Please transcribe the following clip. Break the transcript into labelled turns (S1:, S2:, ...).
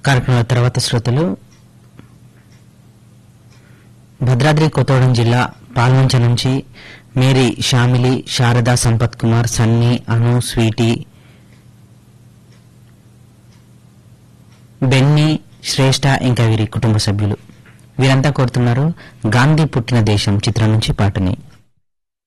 S1: కార్యక్రమం తర్వాత శ్రోతలు భద్రాద్రి కొత్తగూడెం జిల్లా పాల్వంచ నుంచి మేరీ, షామిలి, శారద, సంపత్ కుమార్, సన్నీ, అను, స్వీటీ, బెన్నీ, శ్రేష్ఠ ఇంకా వీరి కుటుంబ సభ్యులు వీరంతా కోరుతున్నారు గాంధీ పుట్టిన దేశం చిత్రం నుంచి పాటని.